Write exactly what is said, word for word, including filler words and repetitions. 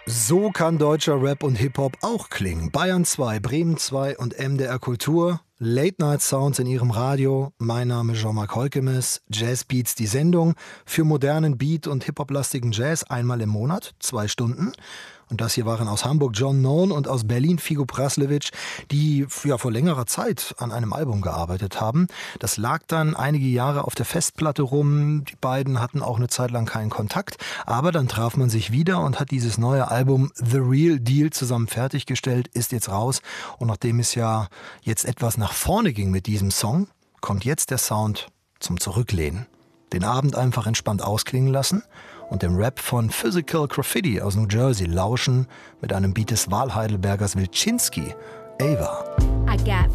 So kann deutscher Rap und Hip-Hop auch klingen. Bayern zwei, Bremen zwei und M D R Kultur. Late-Night-Sounds in ihrem Radio. Mein Name ist Jean-Marc Holkemes. Jazzbeats, die Sendung für modernen Beat- und Hip-Hop-lastigen Jazz. Einmal im Monat, zwei Stunden. Und das hier waren aus Hamburg John Known und aus Berlin Figo Praslewitsch, die ja, vor längerer Zeit an einem Album gearbeitet haben. Das lag dann einige Jahre auf der Festplatte rum. Die beiden hatten auch eine Zeit lang keinen Kontakt. Aber dann traf man sich wieder und hat dieses neue Album The Real Deal zusammen fertiggestellt, ist jetzt raus. Und nachdem es ja jetzt etwas nach vorne ging mit diesem Song, kommt jetzt der Sound zum Zurücklehnen. Den Abend einfach entspannt ausklingen lassen und dem Rap von Physical Graffiti aus New Jersey lauschen mit einem Beat des Wahl-Heidelbergers Wilczynski, Ava. I got